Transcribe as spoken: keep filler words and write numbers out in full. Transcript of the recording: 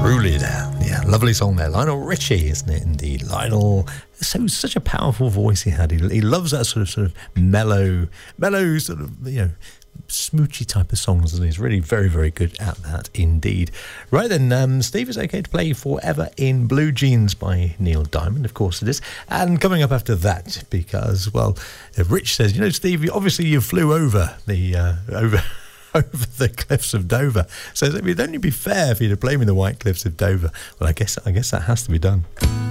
Truly there. Yeah, lovely song there. Lionel Richie, isn't it, indeed? Lionel, so such a powerful voice he had. He, he loves that sort of sort of mellow, mellow sort of, you know, smoochy type of songs, and he's really very, very good at that indeed. Right then, um, Steve, is it okay to play Forever in Blue Jeans by Neil Diamond? Of course it is. And coming up after that, because, well, Rich says, you know, Steve, obviously you flew over the, uh, over... over the cliffs of Dover. So it'd only be fair for you to play me the White Cliffs of Dover. Well, I guess I guess that has to be done.